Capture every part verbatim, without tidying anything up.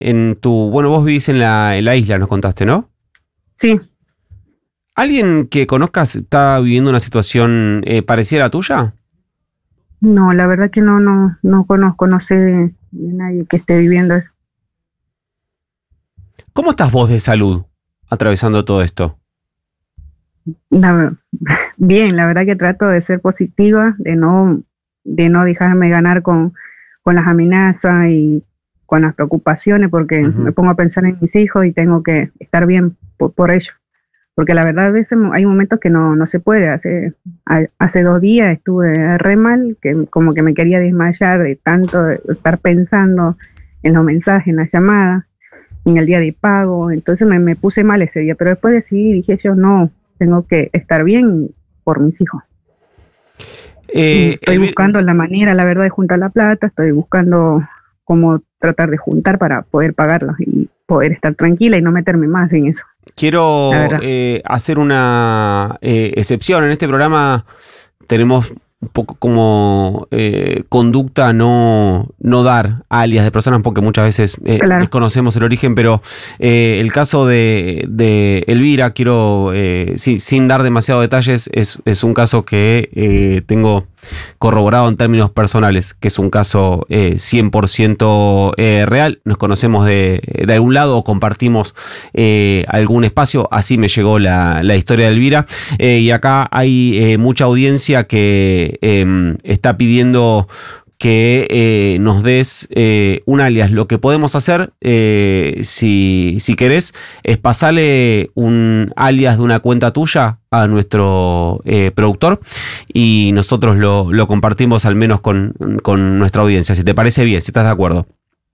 en tu... Bueno, vos vivís en la, en la isla, nos contaste, ¿no? Sí. ¿Alguien que conozcas está viviendo una situación eh, parecida a la tuya? No, la verdad que no, no, no conozco, no sé de, de nadie que esté viviendo eso. ¿Cómo estás vos de salud atravesando todo esto? La, bien, la verdad que trato de ser positiva, de no, de no dejarme ganar con, con las amenazas y con las preocupaciones, porque uh-huh. me pongo a pensar en mis hijos y tengo que estar bien por, por ellos. Porque la verdad a veces hay momentos que no, no se puede. Hace, hace dos días estuve re mal, que como que me quería desmayar de tanto de estar pensando en los mensajes, en las llamadas, en el día de pago. Entonces me, me puse mal ese día, pero después decidí, dije yo, no, tengo que estar bien por mis hijos. Eh, estoy el... buscando la manera, la verdad, de juntar la plata, estoy buscando cómo tratar de juntar para poder pagarlos y poder estar tranquila y no meterme más en eso. Quiero eh, hacer una eh, excepción. En este programa tenemos un poco como eh, conducta no, no dar alias de personas, porque muchas veces eh, claro. desconocemos el origen, pero eh, el caso de, de Elvira, quiero, eh, sí, sin dar demasiados detalles, es, es un caso que eh, tengo corroborado en términos personales, que es un caso eh, cien por ciento eh, real. Nos conocemos de, de algún lado o compartimos eh, algún espacio. Así me llegó la, la historia de Elvira. Eh, y acá hay eh, mucha audiencia que eh, está pidiendo que eh, nos des eh, un alias. Lo que podemos hacer, eh, si, si querés, es pasarle un alias de una cuenta tuya a nuestro eh, productor y nosotros lo, lo compartimos al menos con, con nuestra audiencia, si te parece bien, si estás de acuerdo.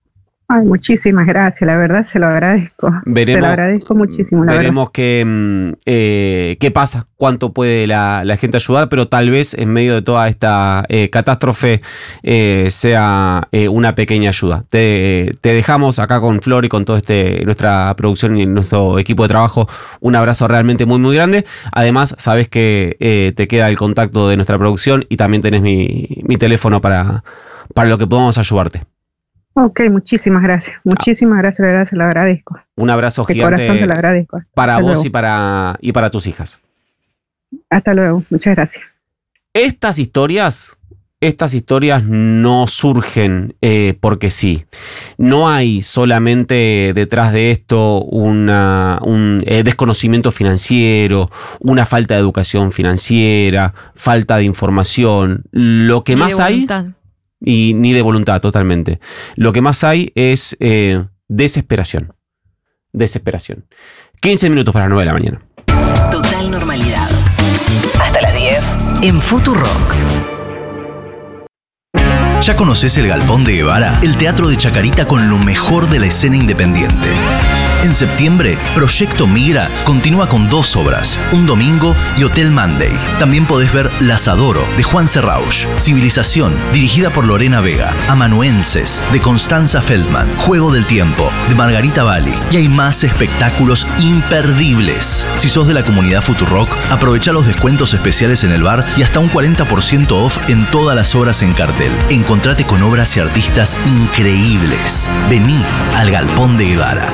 Ay, muchísimas gracias, la verdad se lo agradezco. Veremos, se lo agradezco muchísimo, la veremos qué, eh, qué pasa, cuánto puede la, la gente ayudar, pero tal vez en medio de toda esta eh, catástrofe eh, sea eh, una pequeña ayuda. Te, te dejamos acá con Flor y con toda este, nuestra producción y nuestro equipo de trabajo un abrazo realmente muy muy grande. Además, sabes que eh, te queda el contacto de nuestra producción y también tenés mi, mi teléfono para, para lo que podamos ayudarte. Ok, muchísimas gracias. Muchísimas gracias, la verdad, se lo agradezco. Un abrazo de gigante. corazón se lo agradezco. Para Hasta vos luego. y para, y para tus hijas. Hasta luego, muchas gracias. Estas historias, estas historias no surgen eh, porque sí. No hay solamente detrás de esto una, un eh, desconocimiento financiero, una falta de educación financiera, falta de información. Lo que Ni más de hay... voluntad. Y ni de voluntad, totalmente. Lo que más hay es eh, desesperación. Desesperación. quince minutos para las nueve de la mañana. Total normalidad. Hasta las diez en Futurock. ¿Ya conoces el Galpón de Guevara? El teatro de Chacarita con lo mejor de la escena independiente. En septiembre, Proyecto Migra continúa con dos obras, Un Domingo y Hotel Monday. También podés ver Las Adoro, de Juan Serrausch, Civilización, dirigida por Lorena Vega, Amanuenses, de Constanza Feldman, Juego del Tiempo, de Margarita Bali. Y hay más espectáculos imperdibles. Si sos de la comunidad Futurock, aprovecha los descuentos especiales en el bar y hasta un cuarenta por ciento off en todas las obras en cartel. Encontrate con obras y artistas increíbles. Vení al Galpón de Guevara.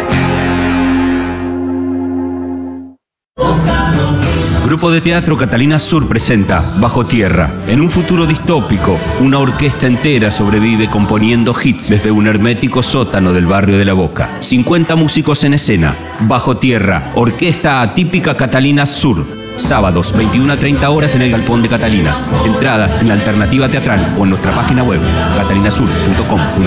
Grupo de Teatro Catalina Sur presenta Bajo Tierra. En un futuro distópico, una orquesta entera sobrevive componiendo hits desde un hermético sótano del barrio de La Boca. cincuenta músicos en escena. Bajo Tierra, Orquesta Atípica Catalina Sur. Sábados, veintiuna a treinta horas en el Galpón de Catalinas. Entradas en la Alternativa Teatral o en nuestra página web, catalinasur punto com.